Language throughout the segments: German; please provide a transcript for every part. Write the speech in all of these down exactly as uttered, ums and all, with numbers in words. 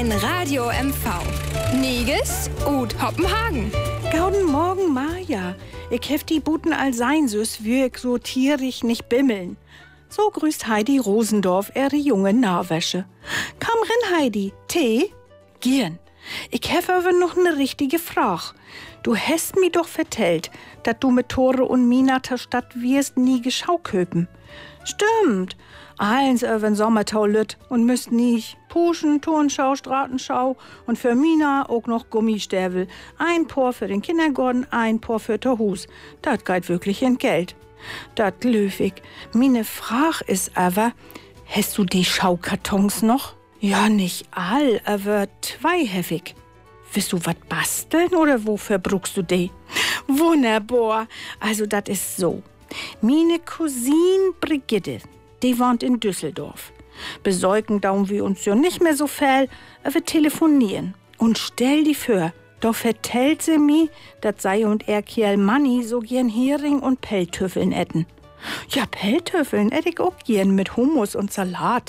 ein Radio M V. Niges und Hoppenhagen. Gauden Morgen, Maja. Ich hef die Buten all sein, süß wirk so tierig nicht bimmeln. So grüßt Heidi Rosendorf ihre junge Nahwäsche. Komm rin, Heidi. Tee? Gern. Ich hef aber noch ne richtige Frage. Du hast mi doch vertellt, dat du mit Tore und Mina ter Stadt wirst nie Geschau köpen. Stimmt. Eins öwen Sommertau lütt und müsst nicht Puschen, Turnschau, Straßenschau und für Mina auch noch Gummistäbel. Ein Por für den Kindergarten, ein Por für der Hus. Dat geht wirklich in Geld. Dat löf ich. Mine Frage ist aber, hast du die Schaukartons noch? Ja, nicht all, aber zwei heftig. Willst du wat basteln oder wofür brauchst du die? Wunderbar. Also dat ist so. Mine Cousine Brigitte, die wohnt in Düsseldorf. Besäugen daum wir uns ja nicht mehr so viel, aber telefonieren. Und stell die vor, da vertellt sie mi, dat sei und er Kiel Manni so gern Hering und Pelltöffeln etten. Ja, Pelltöffeln ett ich auch gern mit Hummus und Salat.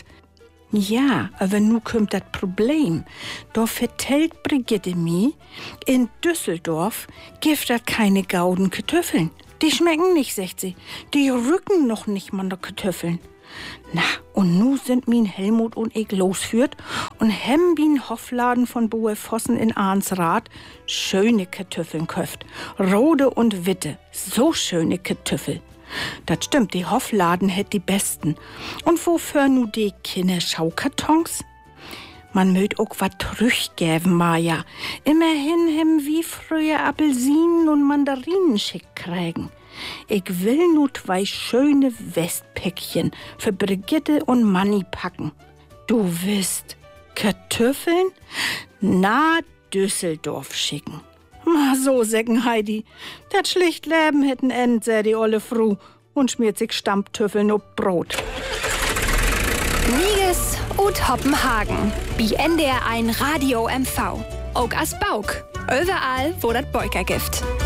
Ja, aber nu kommt dat Problem. Da vertellt Brigitte mi, in Düsseldorf gibt da keine gauden Kartoffeln. Die schmecken nicht, sagt sie. Die rücken noch nicht mal der Kartoffeln. Na, und nu sind min Helmut und ich losführt und hem bin Hofladen von Boe Vossen in Arnsrath schöne Kartoffeln köft. Rode und witte, so schöne Kartoffel. Das stimmt, die Hofladen hätt die besten. Und wofür nu die Kinderschaukartons? Man mögt auch wat zurückgeben, Maja. Immerhin hem wie früher Apelsinen und Mandarinen schick kriegen. Ich will nu zwei schöne Westpäckchen für Brigitte und Manni packen. Du willst Kartoffeln? Na, Düsseldorf schicken. Ma so säcken, Heidi. Dat schlicht Leben hätten end, sä die olle Fru und schmiert sich Stammtöffeln ob Brot. Niges und Hoppenhagen. Bi N D R ein Radio M V. Auch as Bauk. Überall, wo dat Beuker gibt.